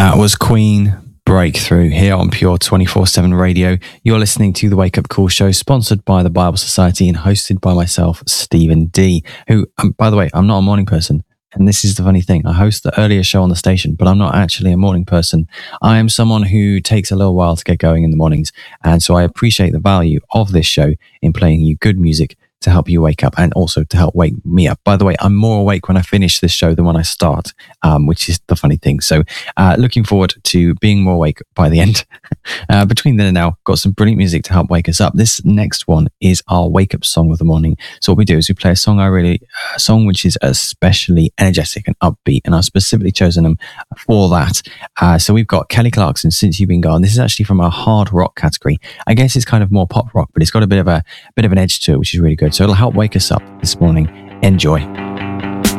That was Queen Breakthrough here on Pure 24/7 Radio. You're listening to the Wake Up Call show, sponsored by the Bible Society and hosted by myself, Stephen D, who, by the way, I'm not a morning person. And this is the funny thing. I host the earlier show on the station, but I'm not actually a morning person. I am someone who takes a little while to get going in the mornings. And so I appreciate the value of this show in playing you good music to help you wake up and also to help wake me up. By the way, I'm more awake when I finish this show than when I start, which is the funny thing. So looking forward to being more awake by the end. Between then and now, got some brilliant music to help wake us up. This next one is our wake up song of the morning. So what we do is we play a song which is especially energetic and upbeat, and I've specifically chosen them for that. So we've got Kelly Clarkson, Since You've Been Gone. This is actually from our hard rock category. I guess it's kind of more pop rock, but it's got a bit of an edge to it, which is really good. So it'll help wake us up this morning. Enjoy.